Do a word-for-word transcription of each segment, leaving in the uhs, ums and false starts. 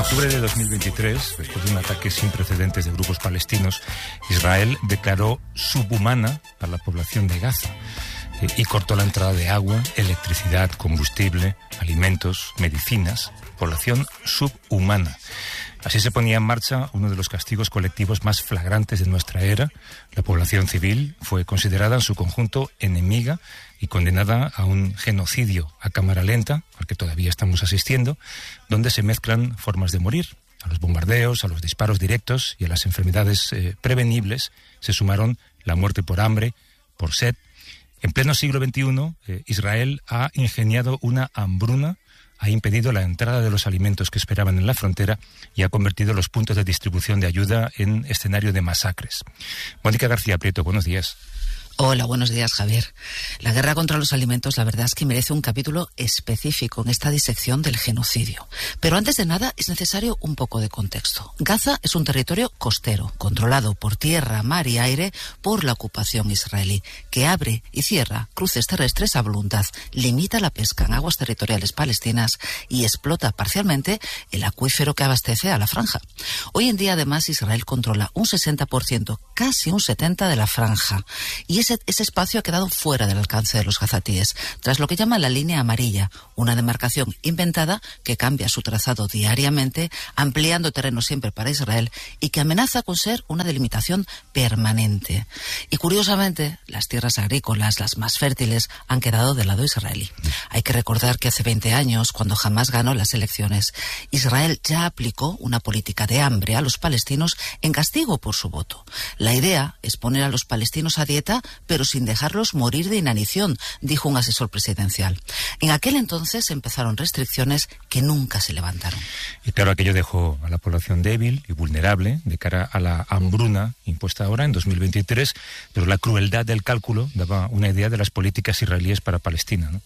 octubre de dos mil veintitrés, después de un ataque sin precedentes de grupos palestinos, Israel declaró subhumana a la población de Gaza eh, y cortó la entrada de agua, electricidad, combustible, alimentos, medicinas. Población subhumana. Así se ponía en marcha uno de los castigos colectivos más flagrantes de nuestra era. La población civil fue considerada en su conjunto enemiga y condenada a un genocidio a cámara lenta, al que todavía estamos asistiendo, donde se mezclan formas de morir. A los bombardeos, a los disparos directos y a las enfermedades eh, prevenibles se sumaron la muerte por hambre, por sed. En pleno siglo veintiuno, eh, Israel ha ingeniado una hambruna, ha impedido la entrada de los alimentos que esperaban en la frontera y ha convertido los puntos de distribución de ayuda en escenario de masacres. Mónica García Prieto, buenos días. Hola, buenos días, Javier. La guerra contra los alimentos, la verdad es que merece un capítulo específico en esta disección del genocidio. Pero antes de nada, es necesario un poco de contexto. Gaza es un territorio costero, controlado por tierra, mar y aire por la ocupación israelí, que abre y cierra cruces terrestres a voluntad, limita la pesca en aguas territoriales palestinas y explota parcialmente el acuífero que abastece a la franja. Hoy en día, además, Israel controla un sesenta por ciento, casi un setenta por ciento de la franja, y Ese, ese espacio ha quedado fuera del alcance de los gazatíes, tras lo que llaman la línea amarilla, una demarcación inventada que cambia su trazado diariamente, ampliando terreno siempre para Israel y que amenaza con ser una delimitación permanente. Y curiosamente, las tierras agrícolas, las más fértiles, han quedado del lado israelí. Hay que recordar que hace veinte años, cuando Hamás ganó las elecciones, Israel ya aplicó una política de hambre a los palestinos en castigo por su voto. La idea es poner a los palestinos a dieta, pero sin dejarlos morir de inanición, dijo un asesor presidencial. En aquel entonces empezaron restricciones que nunca se levantaron. Y claro, aquello dejó a la población débil y vulnerable de cara a la hambruna impuesta ahora en dos mil veintitrés, pero la crueldad del cálculo daba una idea de las políticas israelíes para Palestina, ¿no?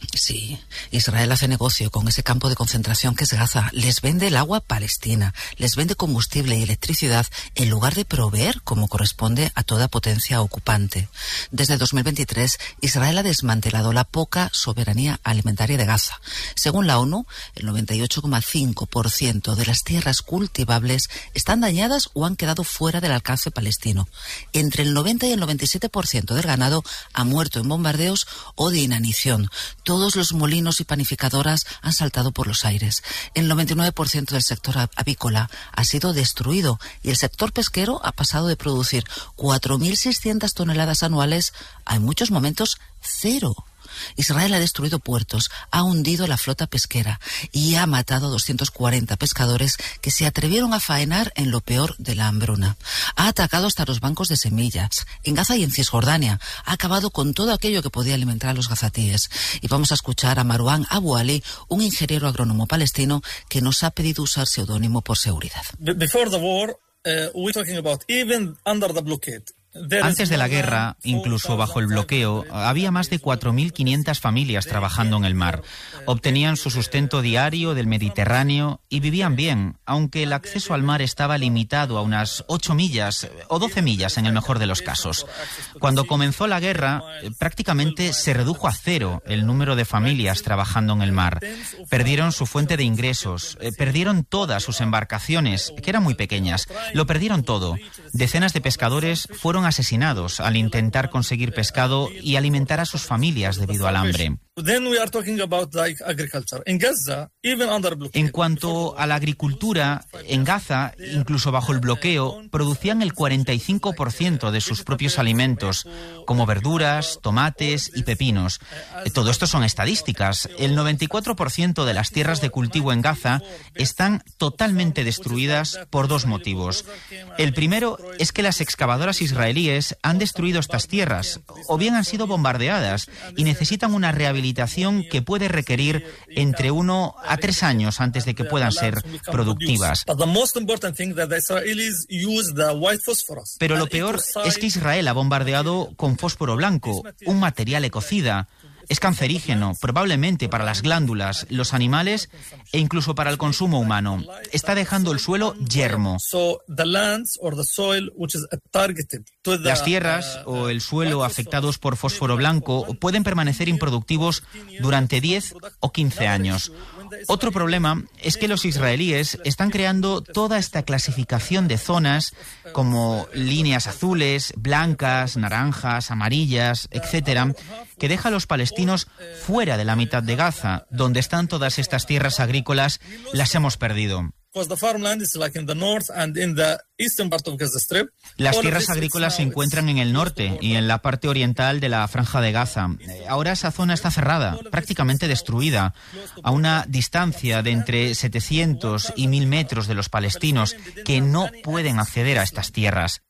Sí, Israel hace negocio con ese campo de concentración que es Gaza. Les vende el agua palestina, les vende combustible y electricidad en lugar de proveer como corresponde a toda potencia ocupante. Desde dos mil veintitrés, Israel ha desmantelado la poca soberanía alimentaria de Gaza. Según la ONU, el noventa y ocho coma cinco por ciento de las tierras cultivables están dañadas o han quedado fuera del alcance palestino. Entre el noventa y el noventa y siete por ciento del ganado ha muerto en bombardeos o de inanición. Todos los molinos y panificadoras han saltado por los aires. El noventa y nueve por ciento del sector avícola ha sido destruido y el sector pesquero ha pasado de producir cuatro mil seiscientas toneladas anuales a, en muchos momentos, cero. Israel ha destruido puertos, ha hundido la flota pesquera y ha matado a doscientos cuarenta pescadores que se atrevieron a faenar en lo peor de la hambruna. Ha atacado hasta los bancos de semillas. En Gaza y en Cisjordania ha acabado con todo aquello que podía alimentar a los gazatíes. Y vamos a escuchar a Marwan Abu Ali, un ingeniero agrónomo palestino que nos ha pedido usar seudónimo por seguridad. Before the war, uh, we're talking about even under the blockade. Antes de la guerra, incluso bajo el bloqueo, había más de cuatro mil quinientas familias trabajando en el mar. Obtenían su sustento diario del Mediterráneo y vivían bien, aunque el acceso al mar estaba limitado a unas ocho millas o doce millas en el mejor de los casos. Cuando comenzó la guerra, prácticamente se redujo a cero el número de familias trabajando en el mar. Perdieron su fuente de ingresos, perdieron todas sus embarcaciones, que eran muy pequeñas, lo perdieron todo. Decenas de pescadores fueron asesinados al intentar conseguir pescado y alimentar a sus familias debido al hambre. En cuanto a la agricultura, en Gaza, incluso bajo el bloqueo, producían el cuarenta y cinco por ciento de sus propios alimentos, como verduras, tomates y pepinos. Todo esto son estadísticas. El noventa y cuatro por ciento de las tierras de cultivo en Gaza están totalmente destruidas por dos motivos. El primero es que las excavadoras israelíes han destruido estas tierras, o bien han sido bombardeadas y necesitan una rehabilitación que puede requerir entre uno a tres años antes de que puedan ser productivas. Pero lo peor es que Israel ha bombardeado con fósforo blanco, un material ecocida. Es cancerígeno, probablemente para las glándulas, los animales e incluso para el consumo humano. Está dejando el suelo yermo. Las tierras o el suelo afectados por fósforo blanco pueden permanecer improductivos durante diez o quince años. Otro problema es que los israelíes están creando toda esta clasificación de zonas como líneas azules, blancas, naranjas, amarillas, etcétera, que deja a los palestinos fuera de la mitad de Gaza, donde están todas estas tierras agrícolas, las hemos perdido. Las tierras agrícolas se encuentran en el norte y en la parte oriental de la Franja de Gaza. Ahora esa zona está cerrada, prácticamente destruida, a una distancia de entre setecientos y mil metros de los palestinos, que no pueden acceder a estas tierras.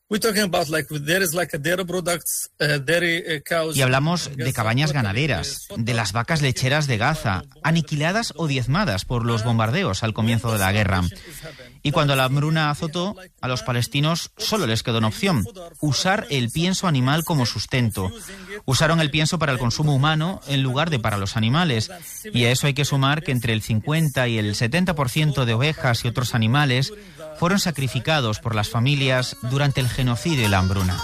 Y hablamos de cabañas ganaderas, de las vacas lecheras de Gaza, aniquiladas o diezmadas por los bombardeos al comienzo de la guerra. Y cuando la hambruna azotó, a los palestinos solo les quedó una opción: usar el pienso animal como sustento. Usaron el pienso para el consumo humano en lugar de para los animales. Y a eso hay que sumar que entre el cincuenta y el setenta por ciento de ovejas y otros animales fueron sacrificados por las familias durante el genocidio y la hambruna.